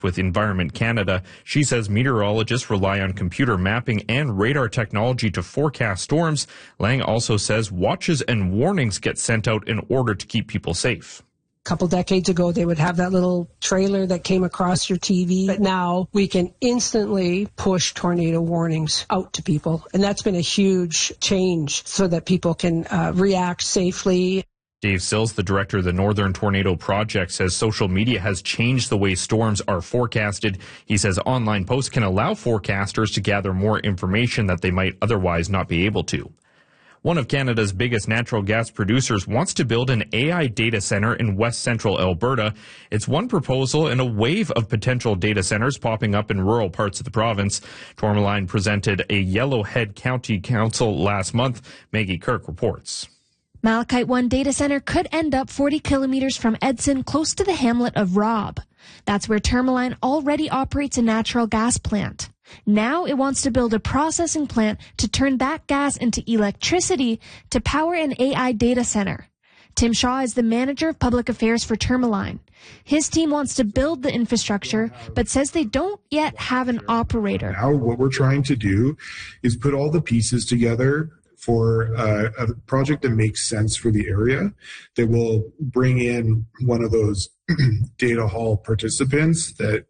with Environment Canada. She says meteorologists rely on computer mapping and radar technology to forecast storms. Lang also says watches and warnings get sent out in order to keep people safe. A couple decades ago, they would have that little trailer that came across your TV. But now we can instantly push tornado warnings out to people. And that's been a huge change so that people can react safely. Dave Sills, the director of the Northern Tornado Project, says social media has changed the way storms are forecasted. He says online posts can allow forecasters to gather more information that they might otherwise not be able to. One of Canada's biggest natural gas producers wants to build an AI data center in west central Alberta. It's one proposal in a wave of potential data centers popping up in rural parts of the province. Tourmaline presented a Yellowhead County Council last month. Maggie Kirk reports. Malachite One data center could end up 40 kilometers from Edson, close to the hamlet of Robb. That's where Tourmaline already operates a natural gas plant. Now it wants to build a processing plant to turn that gas into electricity to power an AI data center. Tim Shaw is the manager of public affairs for Tourmaline. His team wants to build the infrastructure, but says they don't yet have an operator. Now what we're trying to do is put all the pieces together for a project that makes sense for the area, that will bring in one of those data hall participants that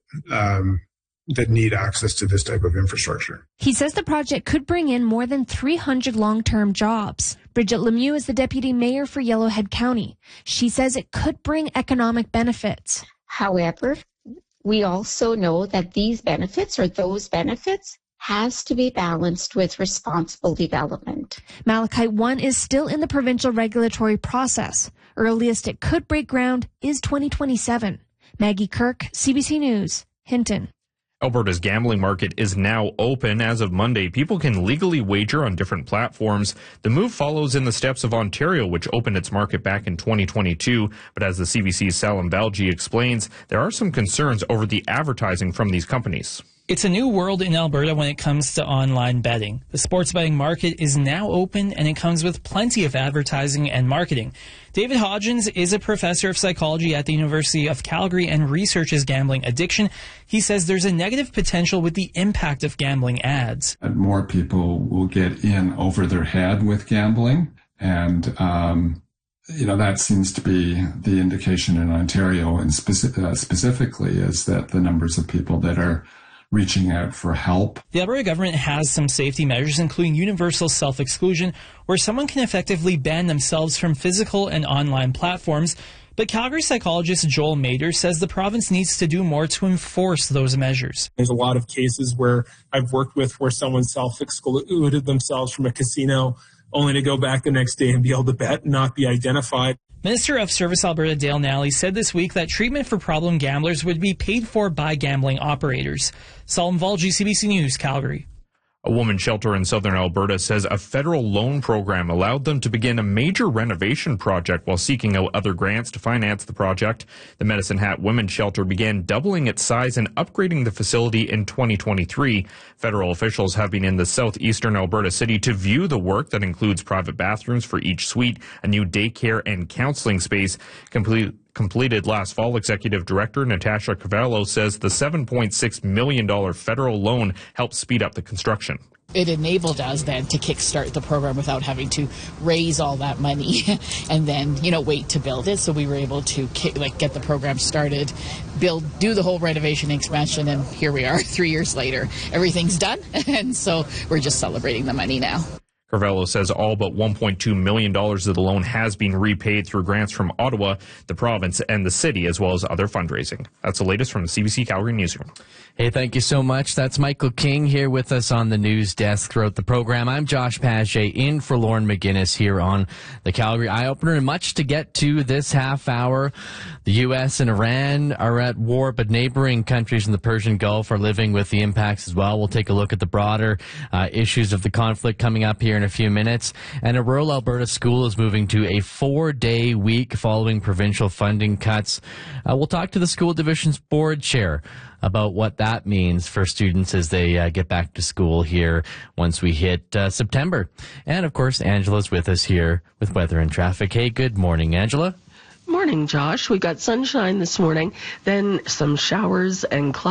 need access to this type of infrastructure. He says the project could bring in more than 300 long-term jobs. Bridget Lemieux is the deputy mayor for Yellowhead County. She says it could bring economic benefits. However, we also know that these benefits, or those benefits, has to be balanced with responsible development. Malachite One is still in the provincial regulatory process. Earliest it could break ground is 2027. Maggie Kirk, CBC News, Hinton. Alberta's gambling market is now open. As of Monday, people can legally wager on different platforms. The move follows in the steps of Ontario, which opened its market back in 2022. But as the CBC's Salim Balji explains, there are some concerns over the advertising from these companies. It's a new world in Alberta when it comes to online betting. The sports betting market is now open, and it comes with plenty of advertising and marketing. David Hodgins is a professor of psychology at the University of Calgary and researches gambling addiction. He says there's a negative potential with the impact of gambling ads. More people will get in over their head with gambling, and that seems to be the indication in Ontario, and specifically is that the numbers of people that are reaching out for help. The Alberta government has some safety measures, including universal self-exclusion, where someone can effectively ban themselves from physical and online platforms. But Calgary psychologist Joel Mader says the province needs to do more to enforce those measures. There's a lot of cases where I've worked with where someone self-excluded themselves from a casino only to go back the next day and be able to bet and not be identified. Minister of Service Alberta Dale Nally said this week that treatment for problem gamblers would be paid for by gambling operators. Salim Valji, CBC News, Calgary. A women's shelter in southern Alberta says a federal loan program allowed them to begin a major renovation project while seeking out other grants to finance the project. The Medicine Hat Women's Shelter began doubling its size and upgrading the facility in 2023. Federal officials have been in the southeastern Alberta city to view the work that includes private bathrooms for each suite, a new daycare and counseling space. Completed last fall, Executive Director Natasha Cavallo says the $7.6 million federal loan helped speed up the construction. It enabled us then to kickstart the program without having to raise all that money and then, wait to build it. So we were able to get the program started, do the whole renovation expansion, and here we are 3 years later. Everything's done, and so we're just celebrating the money now. Carvello says all but $1.2 million of the loan has been repaid through grants from Ottawa, the province, and the city, as well as other fundraising. That's the latest from the CBC Calgary Newsroom. Hey, thank you so much. That's Michael King here with us on the news desk throughout the program. I'm Josh Paget in for Lauren McGinnis here on the Calgary Eye-Opener, and much to get to this half hour. The U.S. and Iran are at war, but neighboring countries in the Persian Gulf are living with the impacts as well. We'll take a look at the broader issues of the conflict coming up here in a few minutes. And a rural Alberta school is moving to a 4-day week following provincial funding cuts. We'll talk to the school division's board chair about what that means for students as they get back to school here once we hit September. And, of course, Angela's with us here with weather and traffic. Hey, good morning, Angela. Morning, Josh. We got sunshine this morning, then some showers and clouds.